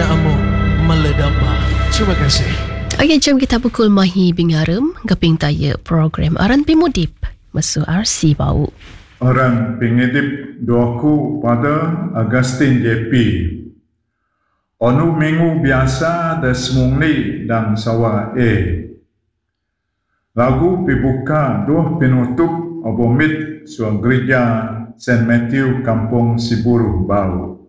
namo meledamba. Terima kasih. Okey, jom kita pukul mahi bingarum gaping taya program aran pimudip masu RC bau. Orang pengedip doaku pada Agustin JP. Onu minggu biasa dan semungli dan sawa Lagu pibuka doa penutup abomit suah gereja St. Matthew Kampung Siburu Bau.